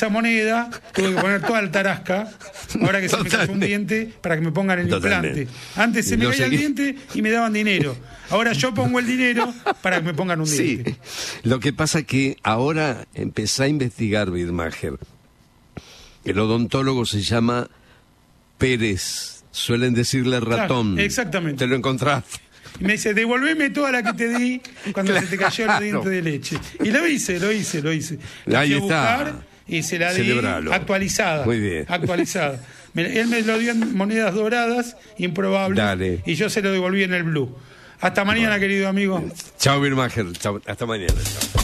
esa moneda, tuve que poner toda la tarasca, ahora que se me cayó un diente, para que me pongan el implante. Antes se me caía el diente y me daban dinero. Ahora yo pongo el dinero para que me pongan un diente. Lo que pasa es que ahora empecé a investigar, Birmacher. El odontólogo se llama Pérez. Suelen decirle ratón. Claro, exactamente. Te lo encontraste. Y me dice, devolveme toda la que te di cuando se te cayó el diente de leche. Y lo hice. La Ahí fui a está. buscar y se la di Celebralo. actualizada. Muy bien. Actualizada. Él me lo dio en monedas doradas, improbables. Dale. Y yo se lo devolví en el blue. Hasta mañana, querido amigo. Chao, Birmacher. Chao. Hasta mañana. Chao.